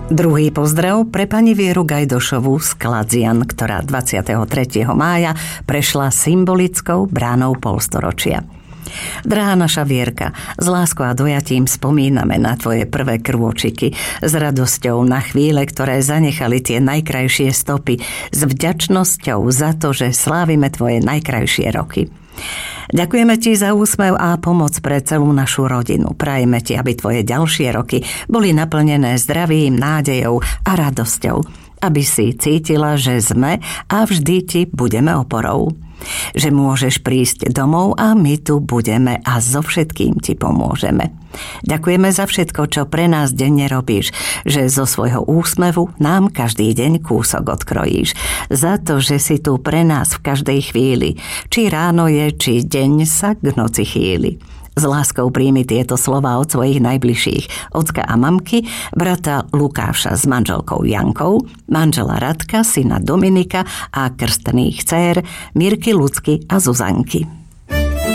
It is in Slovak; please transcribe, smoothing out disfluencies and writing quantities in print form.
Druhý pozdrav pre pani Vieru Gajdošovú z Kladzian, ktorá 23. mája prešla symbolickou bránou polstoročia. Drahá naša Vierka, s láskou a dojatím spomíname na tvoje prvé krôčiky, s radosťou na chvíle, ktoré zanechali tie najkrajšie stopy, s vďačnosťou za to, že slávime tvoje najkrajšie roky. Ďakujeme ti za úsmev a pomoc pre celú našu rodinu. Prajeme ti, aby tvoje ďalšie roky boli naplnené zdravím, nádejou a radosťou. Aby si cítila, že sme a vždy ti budeme oporou. Že môžeš prísť domov a my tu budeme a so všetkým ti pomôžeme. Ďakujeme za všetko, čo pre nás denne robíš, že zo svojho úsmevu nám každý deň kúsok odkrojíš. Za to, že si tu pre nás v každej chvíli, či ráno je, či deň sa k noci chýli. S láskou príjmi tieto slová od svojich najbližších, ocka a mamky, brata Lukáša s manželkou Jankou, manžela Radka, syna Dominika a krstných dcér Mirky, Lucky a Zuzanky.